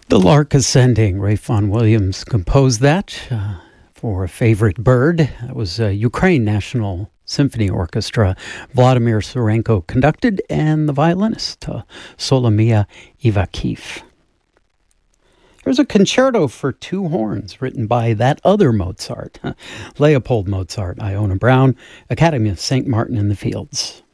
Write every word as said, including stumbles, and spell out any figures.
The Lark Ascending, Ralph Vaughan Williams composed that uh, for a favorite bird. That was uh, Ukraine National Symphony Orchestra. Vladimir Surenko conducted, and the violinist, uh, Solomia Ivakhiv. There's a concerto for two horns written by that other Mozart, Leopold Mozart, Iona Brown, Academy of Saint Martin in the Fields.